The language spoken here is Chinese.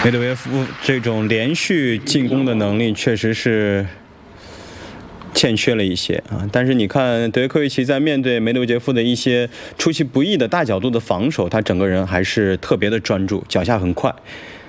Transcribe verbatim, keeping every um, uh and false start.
梅德韦夫这种连续进攻的能力确实是欠缺了一些啊，但是你看德约科维奇在面对梅德韦杰夫的一些出其不意的大角度的防守，他整个人还是特别的专注，脚下很快。